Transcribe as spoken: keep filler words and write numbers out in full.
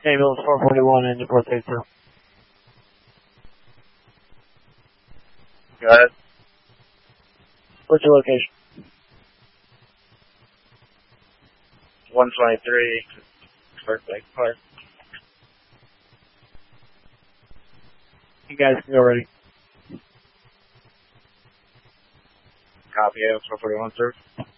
Ambulance four forty-one in Newport State, sir. Go ahead. What's your location? one twenty-three, Park Lake Park. You guys can go ready. Copy, four forty-one, sir.